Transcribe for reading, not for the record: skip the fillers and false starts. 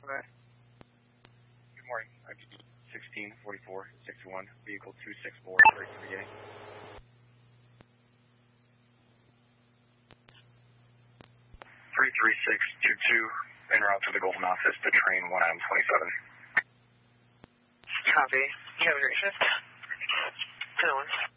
Good morning. 1644 61, vehicle 264, 338. 33622, en route to the Golden office to train 1M27. Copy. You have a great shift. 10-1.